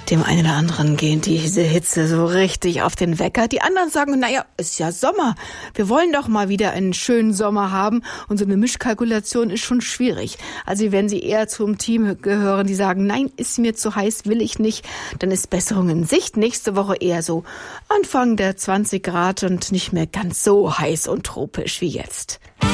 Dem einen oder anderen gehen diese Hitze so richtig auf den Wecker. Die anderen sagen, naja, ist ja Sommer. Wir wollen doch mal wieder einen schönen Sommer haben. Und so eine Mischkalkulation ist schon schwierig. Also wenn Sie eher zum Team gehören, die sagen, nein, ist mir zu heiß, will ich nicht, dann ist Besserung in Sicht. Nächste Woche eher so Anfang der 20 Grad und nicht mehr ganz so heiß und tropisch wie jetzt.